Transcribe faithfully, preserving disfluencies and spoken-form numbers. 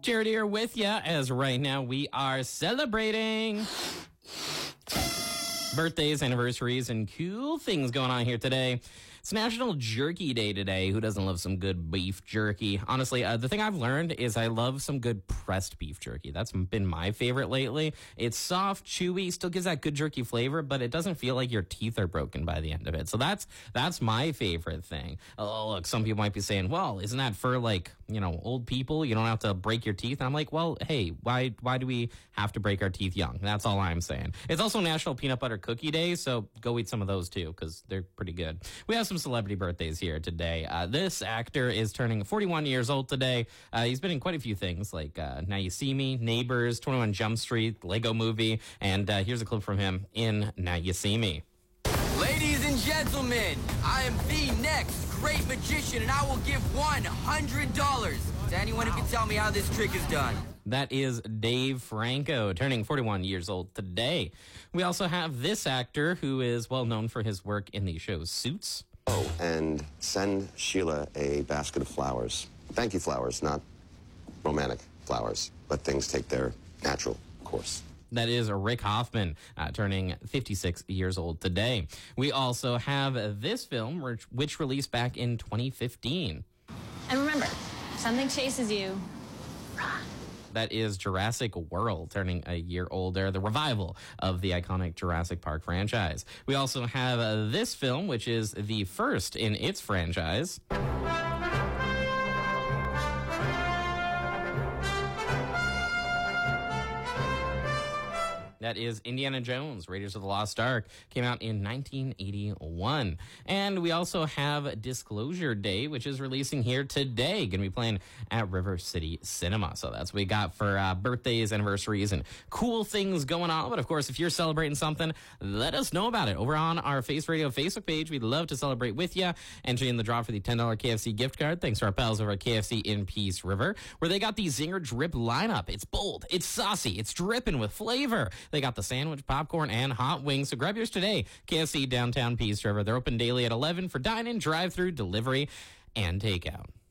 Jared here with you, as right now we are celebrating birthdays, anniversaries, and cool things going on here today. It's National Jerky Day today. Who doesn't love some good beef jerky? Honestly, uh, the thing I've learned is I love some good pressed beef jerky. That's been my favorite lately. It's soft, chewy, still gives that good jerky flavor, but it doesn't feel like your teeth are broken by the end of it. So that's that's my favorite thing. Oh, look, some people might be saying, well, isn't that for, like, you know, old people? You don't have to break your teeth. And I'm like, well, hey, why why do we have to break our teeth young? That's all I'm saying. It's also National Peanut Butter Cookie Day, so go eat some of those too, because they're pretty good. We have some celebrity birthdays here today. Uh, this actor is turning forty-one years old today. Uh, he's been in quite a few things, like uh, Now You See Me, Neighbors, twenty-one Jump Street, Lego Movie, and uh, here's a clip from him in Now You See Me. Ladies and gentlemen, I am the next great magician, and I will give one hundred dollars to anyone who can tell me how this trick is done. That is Dave Franco, turning forty-one years old today. We also have this actor who is well known for his work in the show Suits. Oh, and send Sheila a basket of flowers. Thank you flowers, not romantic flowers. Let things take their natural course. That is Rick Hoffman, uh, turning fifty-six years old today. We also have this film, which, which released back in twenty fifteen. And remember, if something chases you, run. That is Jurassic World, turning a year older, the revival of the iconic Jurassic Park franchise. We also have uh, this film, which is the first in its franchise. That is Indiana Jones, Raiders of the Lost Ark. Came out in nineteen eighty-one. And we also have Disclosure Day, which is releasing here today. Going to be playing at River City Cinema. So that's what we got for uh, birthdays, anniversaries, and cool things going on. But of course, if you're celebrating something, let us know about it over on our Face Radio Facebook page. We'd love to celebrate with you. Entry in the draw for the ten dollars K F C gift card. Thanks to our pals over at K F C in Peace River, where they got the Zinger Drip lineup. It's bold, it's saucy, it's dripping with flavor. They got the sandwich, popcorn, and hot wings. So grab yours today. K F C downtown Peace River. They're open daily at eleven for dine-in, drive-through, delivery, and takeout.